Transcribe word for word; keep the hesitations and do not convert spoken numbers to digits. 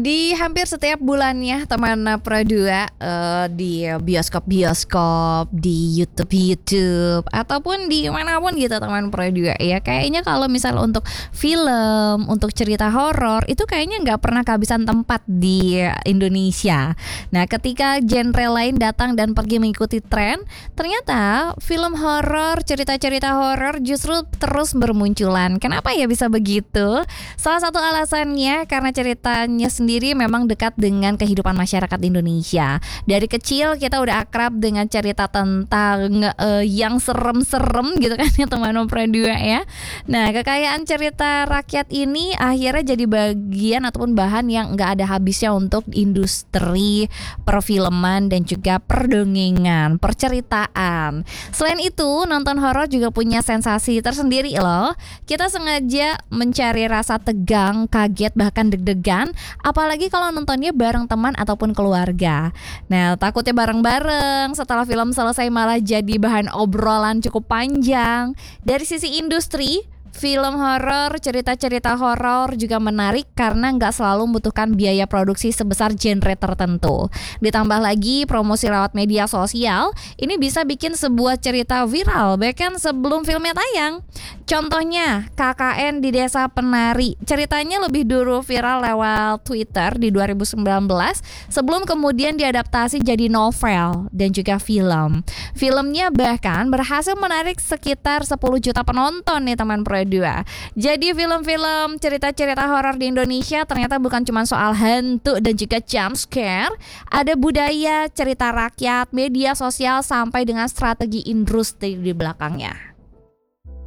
Di hampir setiap bulannya teman Pro dua uh, di bioskop-bioskop, di YouTube-YouTube ataupun di manapun gitu teman Pro dua ya. Kayaknya kalau misal untuk film, untuk cerita horor itu kayaknya nggak pernah kehabisan tempat di Indonesia. Nah, ketika genre lain datang dan pergi mengikuti tren, ternyata film horor, cerita-cerita horor justru terus bermunculan. Kenapa ya bisa begitu? Salah satu alasannya karena ceritanya sendiri memang dekat dengan kehidupan masyarakat Indonesia. Dari kecil kita udah akrab dengan cerita tentang uh, yang serem-serem gitu kan ya teman Pro dua ya. Nah, kekayaan cerita rakyat ini akhirnya jadi bagian ataupun bahan yang nggak ada habisnya untuk industri perfilman dan juga perdongeng, perceritaan. Selain itu, nonton horor juga punya sensasi tersendiri loh. Kita sengaja mencari rasa tegang, kaget, bahkan deg-degan, apalagi kalau nontonnya bareng teman ataupun keluarga. Nah, takutnya bareng-bareng setelah film selesai malah jadi bahan obrolan cukup panjang. Dari sisi industri, film horor, cerita-cerita horor juga menarik karena nggak selalu membutuhkan biaya produksi sebesar genre tertentu. Ditambah lagi promosi lewat media sosial, ini bisa bikin sebuah cerita viral bahkan sebelum filmnya tayang. Contohnya K K N di Desa Penari, ceritanya lebih dulu viral lewat Twitter di dua ribu sembilan belas sebelum kemudian diadaptasi jadi novel dan juga film. Filmnya bahkan berhasil menarik sekitar sepuluh juta penonton nih teman Pro dua. Jadi film-film cerita-cerita horor di Indonesia ternyata bukan cuma soal hantu dan juga jump scare, ada budaya, cerita rakyat, media sosial sampai dengan strategi industri di belakangnya.